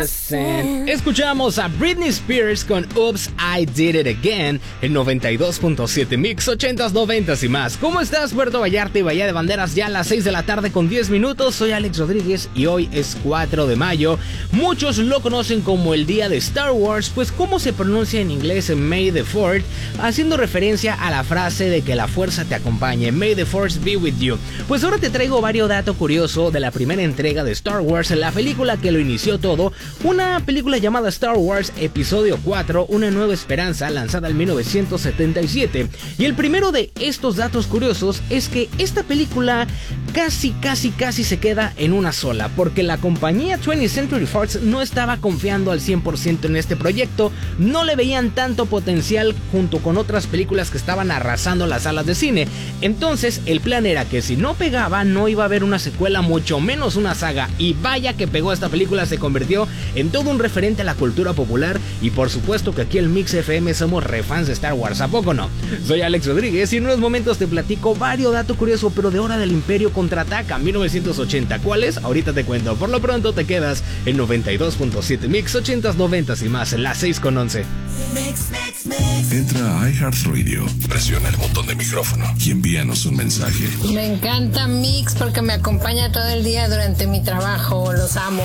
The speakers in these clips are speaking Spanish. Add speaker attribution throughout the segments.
Speaker 1: Escuchamos a Britney Spears con Oops, I Did It Again en 92.7 Mix 80s, 90s y más. ¿Cómo estás, Puerto Vallarta y Bahía de Banderas? Ya a las 6 de la tarde con 10 minutos. Soy Alex Rodríguez y hoy es 4 de mayo. Muchos lo conocen como el día de Star Wars, pues ¿cómo se pronuncia en inglés May the 4th? Haciendo referencia a la frase de que la fuerza te acompañe. May the Force be with you. Pues ahora te traigo varios datos curiosos de la primera entrega de Star Wars, la película que lo inició todo. Una película llamada Star Wars Episodio 4, Una Nueva Esperanza, lanzada en 1977. Y el primero de estos datos curiosos es que esta película casi se queda en una sola, porque la compañía 20th Century Fox no estaba confiando al 100% en este proyecto, no le veían tanto potencial junto con otras películas que estaban arrasando las salas de cine. Entonces el plan era que si no pegaba no iba a haber una secuela, mucho menos una saga, y vaya que pegó. Esta película se convirtió en todo un referente a la cultura popular, y por supuesto que aquí en Mix FM somos refans de Star Wars, ¿a poco no? Soy Alex Rodríguez y en unos momentos te platico varios datos curiosos, pero de Hora del Imperio Contraataca 1980. ¿Cuáles? Ahorita te cuento. Por lo pronto te quedas en 92.7 Mix 80s, 90s y más, en las 6:11.
Speaker 2: Entra a iHeartRadio, presiona el botón de micrófono y envíanos un mensaje.
Speaker 3: Me encanta Mix porque me acompaña todo el día durante mi trabajo. Los amo.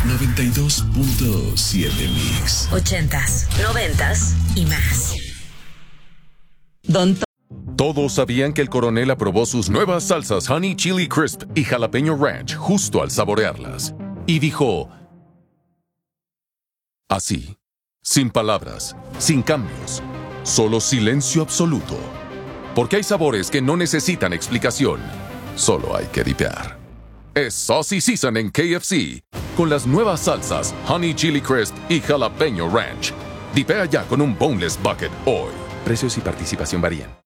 Speaker 2: 92.7 Mix
Speaker 4: 80s, 90s y más.
Speaker 5: Todos sabían que el coronel aprobó sus nuevas salsas Honey Chili Crisp y Jalapeño Ranch justo al saborearlas. Y dijo... así, sin palabras, sin cambios, solo silencio absoluto. Porque hay sabores que no necesitan explicación, solo hay que dipear. Es Saucy Season en KFC, con las nuevas salsas Honey Chili Crisp y Jalapeño Ranch. Dipea ya con un Boneless Bucket hoy. Precios y participación varían.